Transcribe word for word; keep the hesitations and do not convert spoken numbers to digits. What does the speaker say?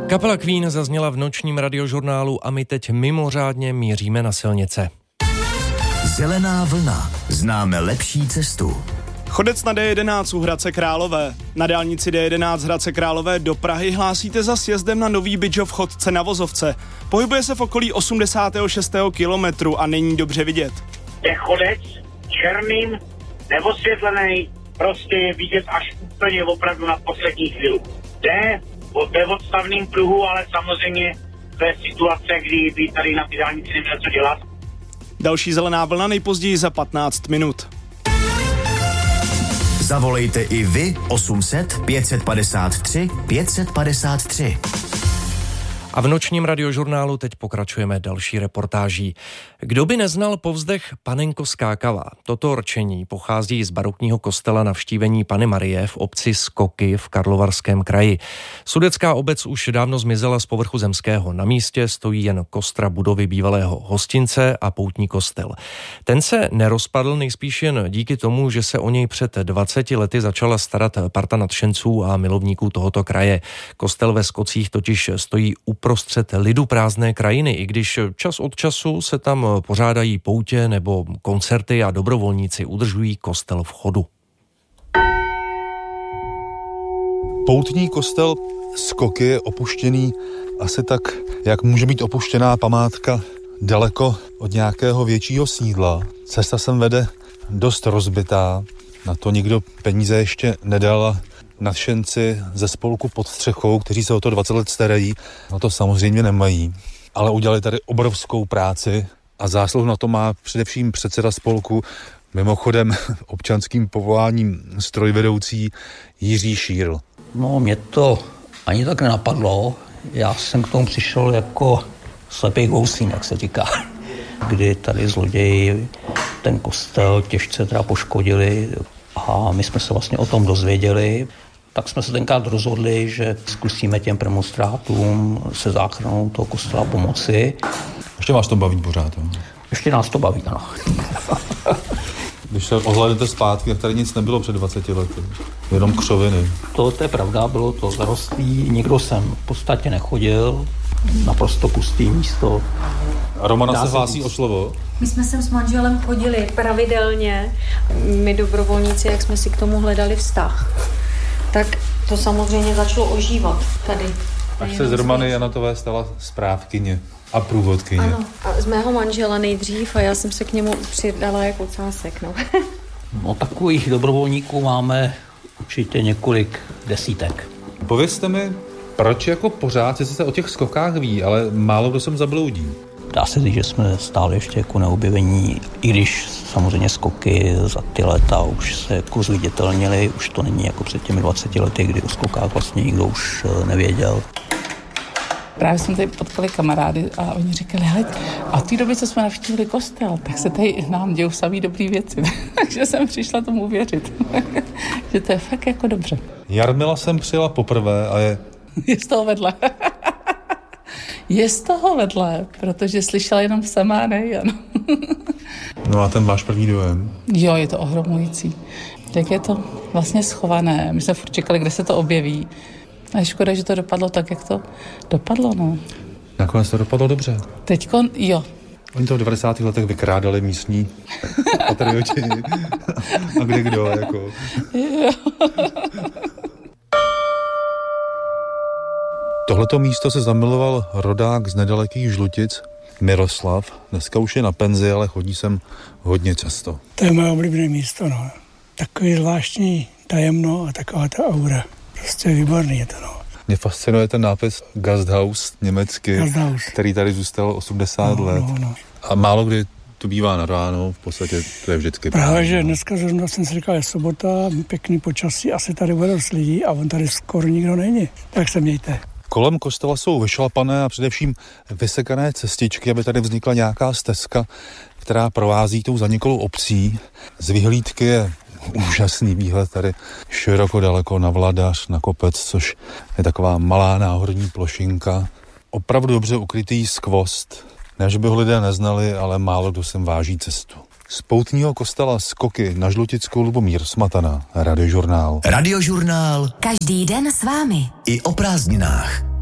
Kapela Queen zazněla v nočním radiožurnálu a my teď mimořádně míříme na silnice. Zelená vlna. Známe lepší cestu. Chodec na D jedenáct u Hradce Králové. Na dálnici D jedenáct Hradce Králové do Prahy hlásíte za sjezdem na Nový Bydžov chodce na vozovce. Pohybuje se v okolí osmdesátého šestého kilometru a není dobře vidět. Je chodec černým, neosvětlený, prostě je vidět až úplně opravdu na poslední chvíli. Jde ve odstavným pruhu, ale samozřejmě to je situace, kdy by tady na ty dálnici neměl co dělat. Další zelená vlna nejpozději za patnáct minut. Zavolejte i vy osm set pět padesát tři pět padesát tři. A v nočním radiožurnálu teď pokračujeme další reportáží. Kdo by neznal povzdech Panenko skákala? Toto rčení pochází z barokního kostela Navštívení Panny Marie v obci Skoky v Karlovarském kraji. Sudecká obec už dávno zmizela z povrchu zemského. Na místě stojí jen kostra budovy bývalého hostince a poutní kostel. Ten se nerozpadl nejspíš jen díky tomu, že se o něj před dvaceti lety začala starat parta nadšenců a milovníků tohoto kraje. Kostel ve Skocích totiž stojí uprostřed lidu prázdné krajiny, i když čas od času se tam pořádají poutě nebo koncerty a dobrovolníci udržují kostel v chodu. Poutní kostel Skoky je opuštěný asi tak, jak může být opuštěná památka daleko od nějakého většího sídla. Cesta sem vede dost rozbitá, na to nikdo peníze ještě nedal. Nadšenci ze spolku Pod střechou, kteří se o to dvacet let starají, na to samozřejmě nemají, ale udělali tady obrovskou práci a zásluhu na to má především předseda spolku, mimochodem občanským povoláním strojvedoucí Jiří Šírl. No, mě to ani tak nenapadlo. Já jsem k tomu přišel jako slepý houslím, jak se říká, kdy tady zloději ten kostel těžce teda poškodili a my jsme se vlastně o tom dozvěděli. Tak jsme se tenkrát rozhodli, že zkusíme těm premonstrátům se záchranou toho kostela pomoci. Ještě vás to baví pořád, jo? Ještě nás to baví, ano. Když se ohlédnete zpátky, tak tady nic nebylo před dvaceti lety. Jenom křoviny. To, to je pravda, bylo to zarostlý. Nikdo sem v podstatě nechodil. Naprosto pustý místo. A Romana se hlásí o slovo? My jsme sem s manželem chodili pravidelně. My dobrovolníci, jak jsme si k tomu hledali vztah, tak to samozřejmě začalo ožívat tady. Až se z Romany Janatové stala správkyně a průvodkyně. Ano, a z mého manžela nejdřív a já jsem se k němu přidala jako ocásek, no. No, takových dobrovolníků máme určitě několik desítek. Povězte mi, proč jako pořád se o těch skokách ví, ale málo kdo sem zabloudí? Dá se říct, že jsme stále ještě jako neobjevení, i když samozřejmě skoky za ty léta už se jako zviditelnily, už to není jako před těmi dvaceti lety, kdy o skokách vlastně nikdo už nevěděl. Právě jsme tady potkali kamarády a oni říkali, hele, a v té době, co jsme navštívili kostel, tak se tady nám dějou samý dobrý věci. Takže jsem přišla tomu věřit, že to je fakt jako dobře. Jarmila jsem přijela poprvé a je... Je z toho vedle. Je z toho vedle, protože slyšela jenom sama, ne, ano. No a ten váš první dojem? Jo, je to ohromující. Jak je to vlastně schované. My jsme furt čekali, kde se to objeví. A je škoda, že to dopadlo tak, jak to dopadlo, no. Nakonec to dopadlo dobře. Teďko, jo. Oni to v devadesátých letech vykrádali místní patrioti. A kde kdo, jako. Jo. Tohleto místo se zamiloval rodák z nedalekých Žlutic, Miroslav. Dneska už je na penzi, ale chodí sem hodně často. To je moje oblíbené místo, no. Takový zvláštní tajemno a taková ta aura. Prostě výborný je to, no. Mě fascinuje ten nápis Gasthaus německy, Gasthaus, který tady zůstal osmdesát no, let. No, no. A málo kdy tu bývá na ráno, v podstatě to je vždycky právě. Právě, že no. dneska zrovna jsem si říkal, je sobota, pěkný počasí, asi tady bude dost lidí a on tady skoro nikdo není. Tak se mějte. Kolem kostela jsou vyšlapané a především vysekané cestičky, aby tady vznikla nějaká stezka, která provází tou zaniklou obcí. Z vyhlídky je úžasný výhled tady široko daleko na Vladař, na kopec, což je taková malá náhorní plošinka. Opravdu dobře ukrytý skvost. Ne, že by ho lidé neznali, ale málo kdo sem váží cestu. Z poutního kostela Skoky na Žlutickou Lubomír Smatana, Radiožurnál. Radiožurnál. Každý den s vámi. I o prázdninách.